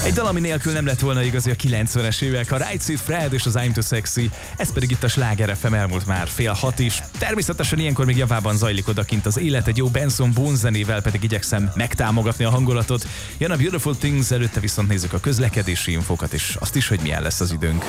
Egy dal, ami nélkül nem lett volna igazi a 90-es évek, a Right Said Fred és az I'm Too Sexy, ez pedig itt a Sláger FM, elmúlt már 5:30 is. Természetesen ilyenkor még javában zajlik odakint az élet, egy jó Benson Boone zenével pedig igyekszem megtámogatni a hangulatot. Jön a Beautiful Things, előtte viszont nézzük a közlekedési infokat, és azt is, hogy milyen lesz az időnk.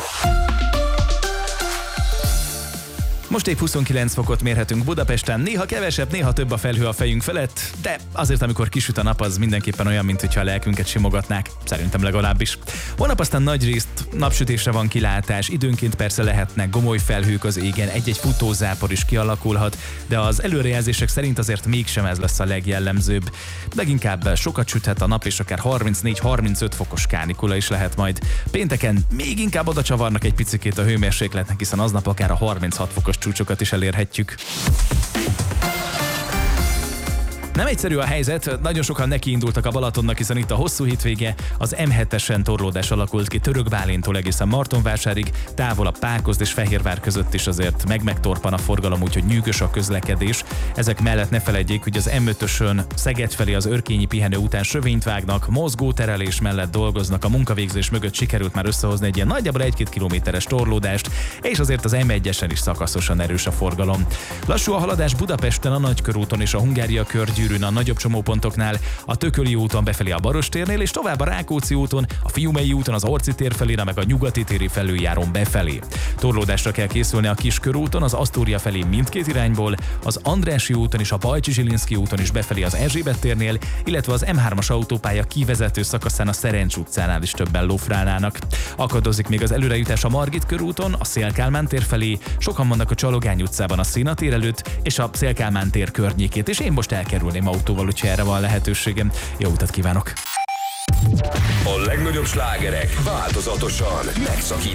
Most épp 29 fokot mérhetünk Budapesten, néha kevesebb, néha több a felhő a fejünk felett, de azért, amikor kisüt a nap, az mindenképpen olyan, mintha a lelkünket simogatnák, szerintem legalábbis. Holnap aztán nagyrészt napsütésre van kilátás, időnként persze lehetnek gomoly felhők az égen, egy-egy futózápor is kialakulhat, de az előrejelzések szerint azért mégsem ez lesz a legjellemzőbb. Leginkább sokat süthet a nap, és akár 34-35 fokos kánikula is lehet majd. Pénteken még inkább oda csavarnak egy picikét a hőmérsékletnek, hiszen aznap akár a 36 fokos csúcsokat is elérhetjük. Nem egyszerű a helyzet, nagyon sokan nekiindultak a Balatonnak, hiszen itt a hosszú hétvége az M7-esen torlódás alakult ki Török Bálintól egészen Martonvásárig, távol a Pákozd és Fehérvár között is azért megtorpan a forgalom, úgyhogy nyűgös a közlekedés. Ezek mellett ne feledjék, hogy az M5-ösön Szeged felé az örkényi pihenő után sövényt vágnak, mozgóterelés mellett dolgoznak, a munkavégzés mögött sikerült már összehozni egy ilyen nagyjából 1-2 kilométeres torlódást, és azért az M1-esen is szakaszosan erős a forgalom. Lassú a haladás Budapesten, a Nagykörúton és a Hungária körgyűrűn, a nagyobb csomópontoknál, a Tököli úton befelé a Barostérnél, és tovább a Rákóczi úton, a Fiumei úton az Orci tér felé, meg a Nyugati téri felüljárón befelé. Torlódásra kell készülni a Kiskörúton, az Asztória felé mindkét irányból, az Andrássy úton és a Bajcsi-Zsilinszky úton is befelé az Erzsébet térnél, illetve az M3-as autópálya kivezető szakaszán a Szerencs utcánál is többen lófrálnának. Akadozik még az előrejutás a Margit körúton, a Széll-Kálmán tér felé, sokan vannak a Csalogány utcában a Széna tér előtt, és a Széll-Kálmán tér környékét, és én most elkerülném autóval, úgyhogy erre van lehetőségem. Jó utat kívánok! A legnagyobb slágerek változatosan megszakítottak.